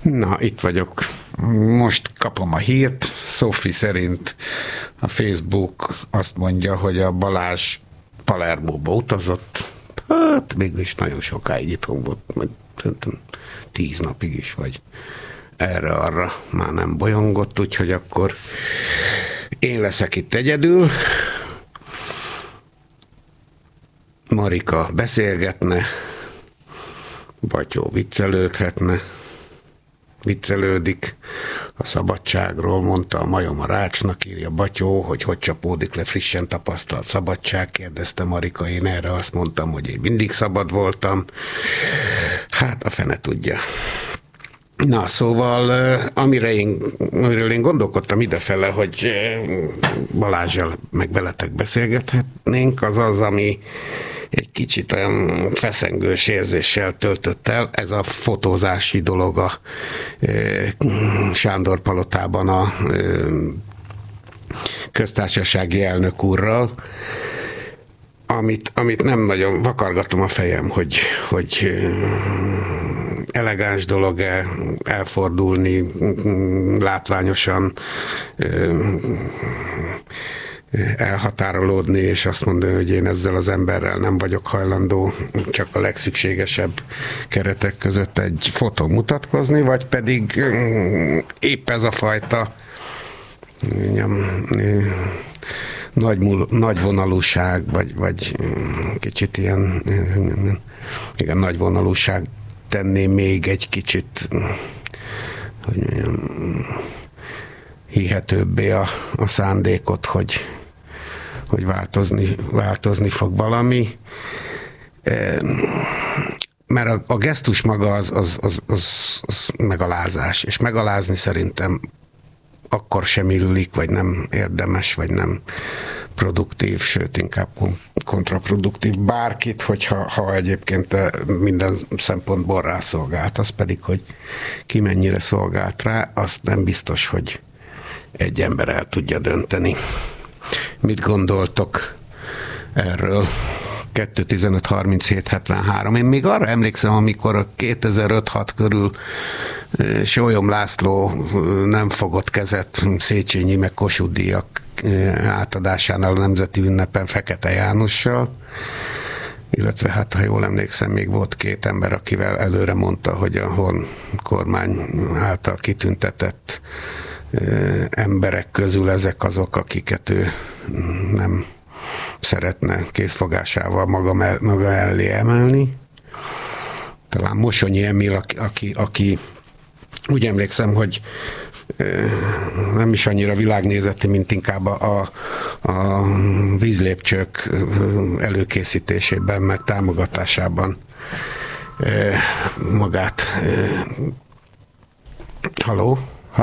Na, itt vagyok. Most kapom a hírt. Sophie szerint a Facebook azt mondja, hogy a Balázs Palermóba utazott. Hát mégis nagyon sokáig itthon volt, majd szerintem 10 napig is, vagy erre-arra már nem bolyongott, úgyhogy akkor én leszek itt egyedül. Marika beszélgetne, Batyó viccelődik a szabadságról, mondta a majom a rácsnak, írja Batyó, hogy csapódik le frissen tapasztalt szabadság, kérdezte Marika, én erre azt mondtam, hogy én mindig szabad voltam. Hát a fene tudja. Na, szóval, amiről én gondolkodtam idefele, hogy Balázsjal meg veletek beszélgethetnénk, az az, ami egy kicsit olyan feszengős érzéssel töltött el. Ez a fotózási dolog a Sándor palotában a köztársasági elnök úrral, amit nem nagyon vakargatom a fejem, hogy elegáns dolog-e elfordulni látványosan, elhatárolódni, és azt mondani, hogy én ezzel az emberrel nem vagyok hajlandó csak a legszükségesebb keretek között egy fotón mutatkozni, vagy pedig épp ez a fajta nagy vonalúság, vagy kicsit ilyen igen, nagy vonalúság tenné még egy kicsit, hogy mondjam, hihetőbbé a szándékot, hogy változni fog valami. Mert a gesztus maga az megalázás, és megalázni szerintem akkor sem illik, vagy nem érdemes, vagy nem produktív, sőt inkább kontraproduktív bárkit, hogyha egyébként minden szempontból rászolgált. Az pedig, hogy ki mennyire szolgált rá, azt nem biztos, hogy egy ember el tudja dönteni. Mit gondoltok erről? 2-15-37-73. Én még arra emlékszem, amikor 2005-6 körül Sólyom László nem fogott kezet Széchenyi meg Kossuth díjak átadásánál a Nemzeti Ünnepen Fekete Jánossal, illetve hát, ha jól emlékszem, még volt 2 ember, akivel előre mondta, hogy a Horn kormány által kitüntetett emberek közül ezek azok, akiket ő nem szeretne készfogásával maga elé emelni. Talán Mosonyi Emil, aki úgy emlékszem, hogy nem is annyira világnézeti, mint inkább a vízlépcsők előkészítésében, meg támogatásában magát. Halló?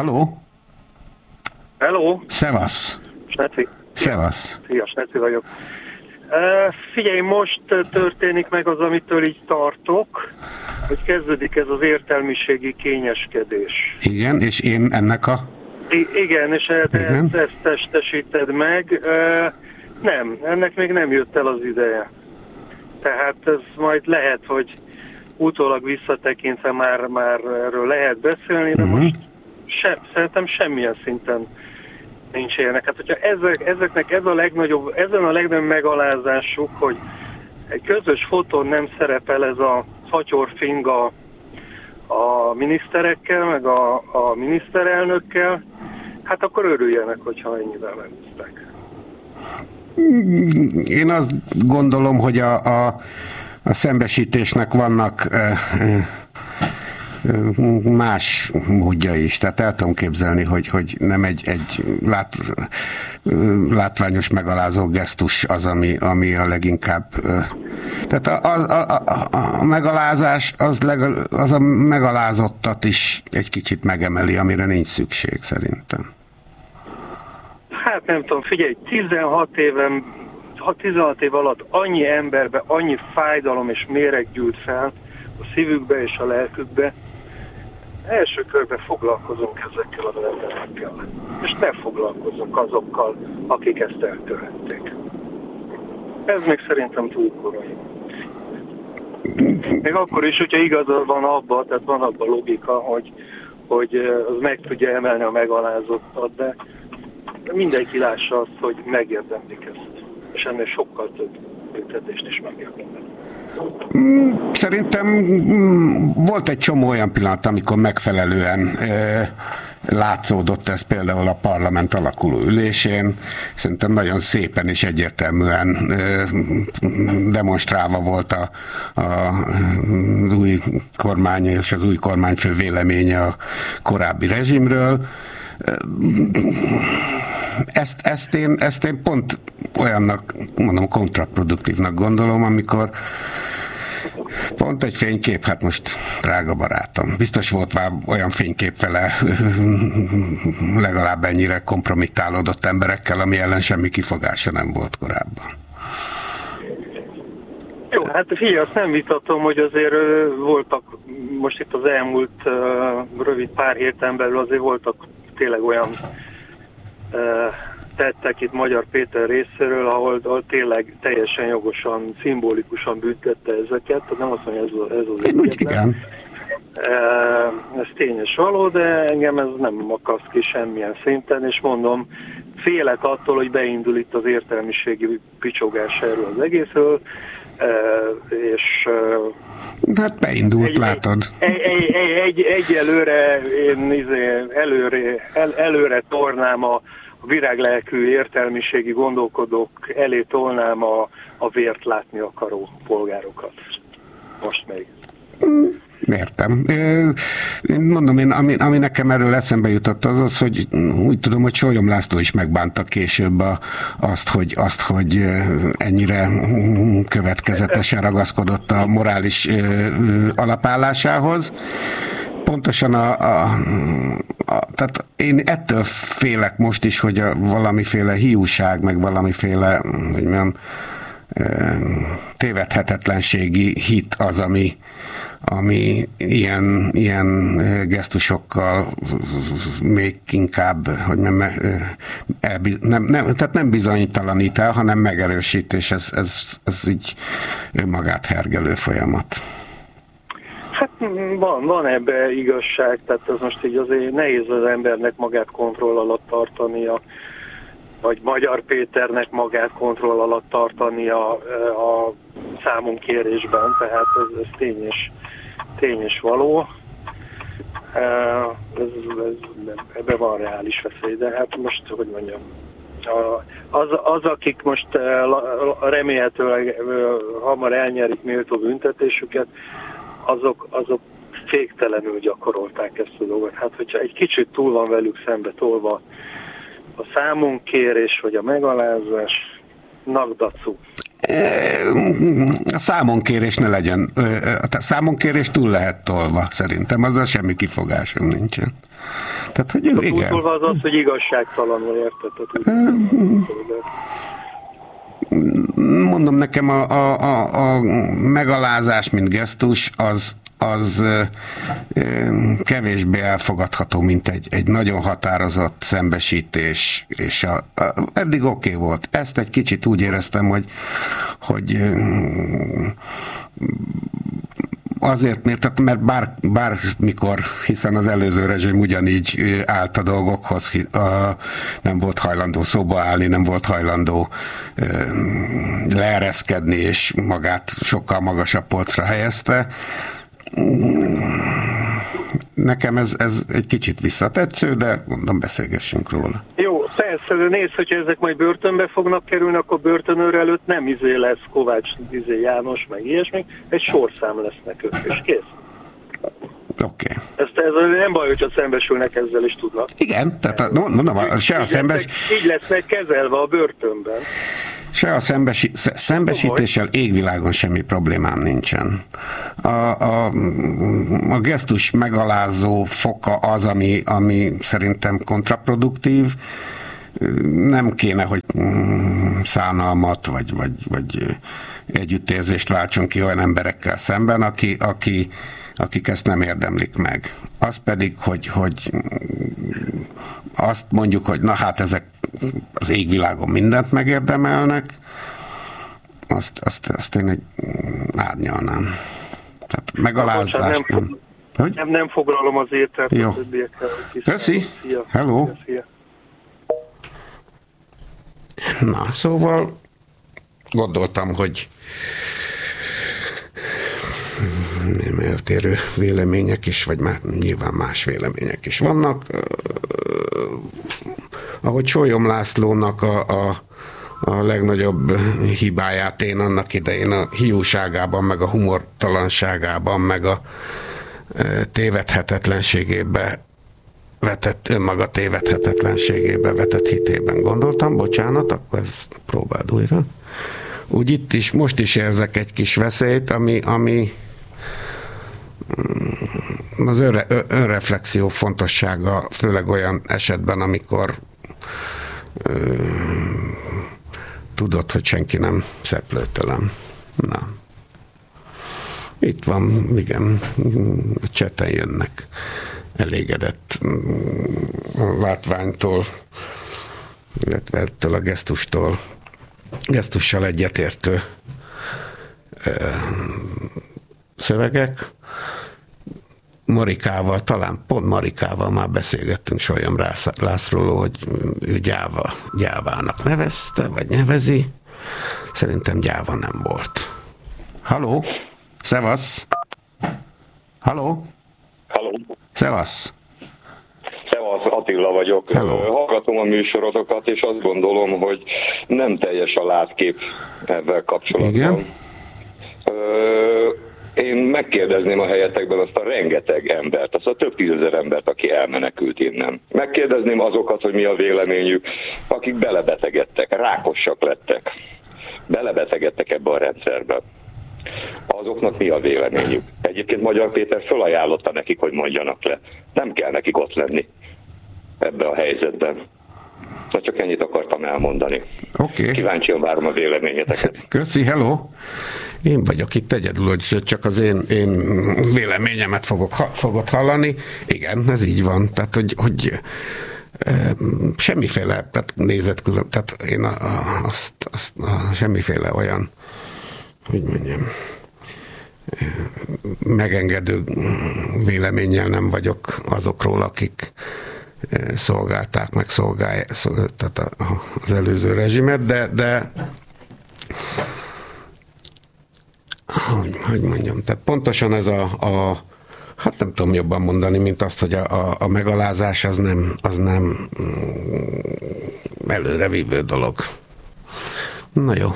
Szevasz! Sneci. Szevasz! Szia, Sneci vagyok. Figyelj, most történik meg az, amitől így tartok, hogy kezdődik ez az értelmiségi kényeskedés. Igen, és én ennek a... Igen, és ezt testesíted meg. Nem, ennek még nem jött el az ideje. Tehát ez majd lehet, hogy utólag visszatekintve már erről lehet beszélni, de most szerintem semmilyen szinten nincs ilyenek. Hát, hogyha ezeknek ezen a legnagyobb megalázásuk, hogy egy közös fotón nem szerepel ez a fatyorfing a miniszterekkel, meg a miniszterelnökkel, hát akkor örüljenek, hogyha ennyivel megúzták. Én azt gondolom, hogy a szembesítésnek vannak más módja is. Tehát el tudom képzelni, hogy nem egy látványos megalázó gesztus az, ami a leginkább... Tehát a megalázás az a megalázottat is egy kicsit megemeli, amire nincs szükség szerintem. Hát nem tudom, figyelj, 16 év alatt annyi emberbe, annyi fájdalom és méreg gyűlt fel a szívükbe és a lelkükbe, első körben foglalkozunk ezekkel az emberekkel. És ne foglalkozunk azokkal, akik ezt elkövették. Ez még szerintem túl korai. Még akkor is, hogyha igazad van abban, tehát van abban logika, hogy az meg tudja emelni a megalázottat, de mindenki lássa azt, hogy megérdemlik ezt, és ennél sokkal több büntetést is megérdemlik. Szerintem volt egy csomó olyan pillanat, amikor megfelelően látszódott ez például a parlament alakuló ülésén. Szerintem nagyon szépen és egyértelműen demonstrálva volt az új kormány és az új kormányfő véleménye a korábbi rezsimről. Ezt én pont olyannak, mondom, kontraproduktívnak gondolom, amikor pont egy fénykép, hát most drága barátom, biztos volt már olyan fénykép vele legalább ennyire kompromittálódott emberekkel, ami ellen semmi kifogása nem volt korábban. Jó, hát figyelj, azt nem vitatom, hogy azért voltak, most itt az elmúlt rövid pár héten belül azért voltak tényleg olyan tettek itt Magyar Péter részéről, ahol tényleg teljesen jogosan, szimbolikusan büntette ezeket, nem azt mondja, ez az egyetlen. Ez tényes való, de engem ez nem akaszt ki semmilyen szinten, és mondom, félek attól, hogy beindul itt az értelmiségi picsogás erről az egészről, és hát beindult, látod. Egyelőre én előre tornám a viráglelkű értelmiségi gondolkodók elé tolnám a vért látni akaró polgárokat. Most még. Értem. Én mondom, ami nekem erről eszembe jutott, az, hogy úgy tudom, hogy Sólyom László is megbánta később azt, hogy ennyire következetesen ragaszkodott a morális alapállásához. Pontosan tehát én ettől félek most is, hogy valamiféle hiúság, meg valamiféle, hogy mondjam, tévedhetetlenségi hit az, ami ilyen gesztusokkal még inkább, hogy tehát nem bizonytalanít el, hanem megerősít, és ez így önmagát hergelő folyamat. Hát van ebbe igazság, tehát ez most így azért nehéz az embernek magát kontroll alatt tartania, vagy Magyar Péternek magát kontroll alatt tartania a számunkérésben, tehát ez tényes való. Ebben van reális veszély, de hát most, hogy mondjam, akik most remélhetőleg hamar elnyerik méltó büntetésüket, azok féktelenül gyakorolták ezt a dolgot. Hát, hogyha egy kicsit túl van velük szembe tolva a számunkérés, vagy a megalázás, nagdacu. A számonkérés ne legyen. A számonkérés túl lehet tolva, szerintem. Azzal semmi kifogásom nincsen. Tehát, hogy igen. Túltolva az, hogy igazságtalanul érted. Mondom, nekem a megalázás, mint gesztus, az kevésbé elfogadható, mint egy nagyon határozott szembesítés, és eddig oké volt. Ezt egy kicsit úgy éreztem, hogy azért, mert bármikor, hiszen az előző rezsim ugyanígy állt a dolgokhoz, nem volt hajlandó szóba állni, nem volt hajlandó leereszkedni, és magát sokkal magasabb polcra helyezte. Nekem ez egy kicsit visszatetsző, de mondom, beszélgessünk róla. Jó, persze, de nézd, hogyha ezek majd börtönbe fognak kerülni, akkor börtönőr előtt nem lesz Kovács János, meg ilyesmi, egy sorszám lesz nekünk, és kész. Oké. Ez nem baj, hogyha szembesülnek ezzel, is tudnak. Igen, tehát mondom, így lesznek kezelve a börtönben. Se a szembesítéssel égvilágon semmi problémám nincsen. A gesztus megalázó foka az, ami szerintem kontraproduktív. Nem kéne, hogy szánalmat vagy együttérzést váltson ki olyan emberekkel szemben, akik ezt nem érdemlik meg. Az pedig, hogy azt mondjuk, hogy na hát ezek az égvilágon mindent megérdemelnek, azt én árnyalnám. Tehát megalázás nem. Hogy? Nem foglalom az értelt Jó. a többiekkel. Köszi. Szia. Hello. Szia. Na, szóval gondoltam, hogy eltérő vélemények is, vagy nyilván más vélemények is vannak. Ahogy Sólyom Lászlónak a legnagyobb hibáját én annak idején a hiúságában, meg a humortalanságában, meg a tévedhetetlenségébe vetett, önmaga tévedhetetlenségébe vetett hitében gondoltam, bocsánat, akkor ezt próbáld újra. Úgy itt is, most is érzek egy kis veszélyt, ami az önreflexió fontossága, főleg olyan esetben, amikor tudod, hogy senki nem szeplőtölem. Na. Itt van, igen, a cseten jönnek elégedett látványtól, illetve ettől a gesztussal egyetértő szövegek. Marikával, talán pont Marikával már beszélgettünk Sólyom Lászlóról, hogy ő gyávának nevezte, vagy nevezi. Szerintem gyáva nem volt. Halló? Szevasz! Halló? Halló? Szevasz! Szevasz, Attila vagyok. Hello. Hallgatom a műsorotokat, és azt gondolom, hogy nem teljes a látkép ezzel kapcsolatban. Igen? Én megkérdezném a helyetekben azt a rengeteg embert, azt a több tízezer embert, aki elmenekült innen. Megkérdezném azokat, hogy mi a véleményük, akik belebetegedtek, rákosak lettek, belebetegedtek ebbe a rendszerbe. Azoknak mi a véleményük? Egyébként Magyar Péter fölajánlotta nekik, hogy mondjanak le. Nem kell nekik ott lenni ebben a helyzetben. Na, csak ennyit akartam elmondani. Oké. Kíváncsian várom a véleményeteket. Köszi, hello! Én vagyok itt egyedül, hogy csak az én véleményemet fogod hallani. Igen, ez így van. Tehát, hogy semmiféle, tehát nézetkülön, tehát én semmiféle olyan, hogy mondjam, megengedő véleménnyel nem vagyok azokról, akik szolgálták, meg szolgálják tehát az előző rezsimet, de hogy mondjam, tehát pontosan ez hát nem tudom jobban mondani, mint azt, hogy a megalázás az nem előrevívő dolog. Na jó.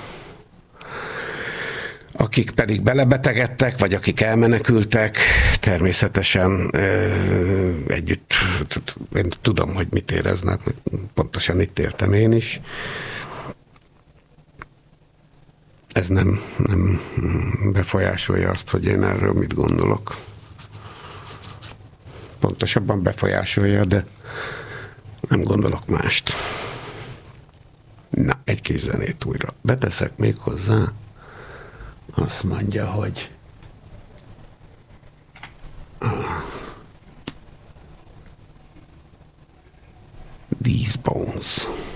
Akik pedig belebetegedtek, vagy akik elmenekültek, természetesen együtt, én tudom, hogy mit éreznek, pontosan itt értem én is. Ez nem befolyásolja azt, hogy én erről mit gondolok. Pontosabban befolyásolja, de nem gondolok mást. Na, egy kis zenét újra beteszek még hozzá. Azt mondja, hogy These Bones.